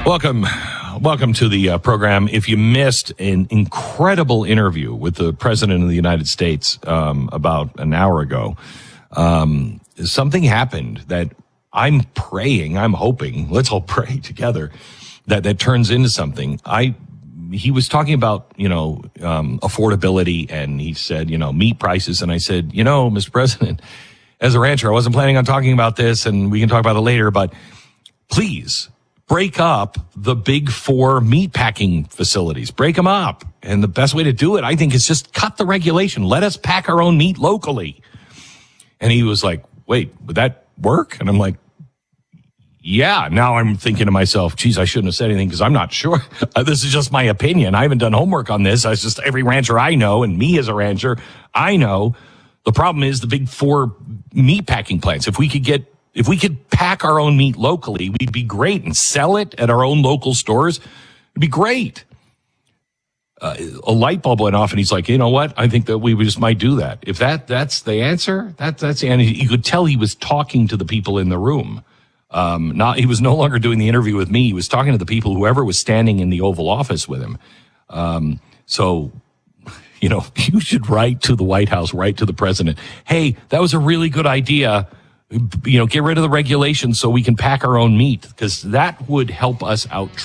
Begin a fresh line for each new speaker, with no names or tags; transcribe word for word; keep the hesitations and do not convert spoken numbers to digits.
Welcome. Welcome to the uh, program. If you missed an incredible interview with the President of the United States um, about an hour ago, um, something happened that I'm praying, I'm hoping, let's all pray together, that that turns into something. I He was talking about, you know, um, affordability, and he said, you know, meat prices. And I said, you know, Mister President, as a rancher, I wasn't planning on talking about this, and we can talk about it later, but please break up the big four meat packing facilities. Break them up. And the best way to do it, I think, is just cut the regulation. Let us pack our own meat locally. And he was like, wait, would that work? And I'm like, yeah. Now I'm thinking to myself, geez, I shouldn't have said anything because I'm not sure. This is just my opinion. I haven't done homework on this. I was just every rancher I know, and me as a rancher, I know the problem is the big four meat packing plants. If we could get If we could pack our own meat locally, we'd be great, and sell it at our own local stores. It'd be great. Uh, a light bulb went off, and he's like, you know what? I think that we just might do that. If that that's the answer, that that's and you could tell he was talking to the people in the room. Um, not he was no longer doing the interview with me. He was talking to the people, whoever was standing in the Oval Office with him. Um, so, you know, you should write to the White House, write to the president. Hey, that was a really good idea. You know, get rid of the regulations so we can pack our own meat, because that would help us out